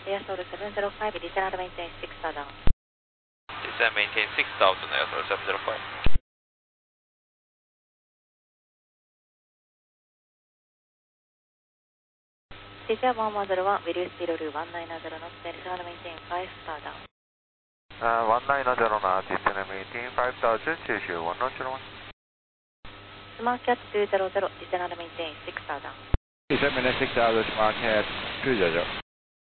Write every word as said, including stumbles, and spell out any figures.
Air Soul seven zero five, descend and maintain six star down. Descend and maintain six thousand, Air Soul seven zero five. Descend one one zero one, will you speed to one nine zero knots, descend and maintain five star down. Uh, one nine zero knots, descend and maintain five thousand, choose you one zero zero one. Smart Cat two zero zero, descend and maintain six star down. Descend and maintain six thousand, Smart Cat two zero zero.